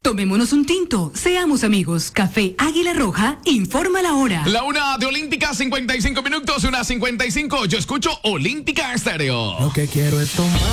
Tomémonos un tinto, seamos amigos. Café Águila Roja, informa la hora. La una de Olímpica, 55 minutos, una 55. Yo escucho Olímpica Estéreo. Lo que quiero es tomar.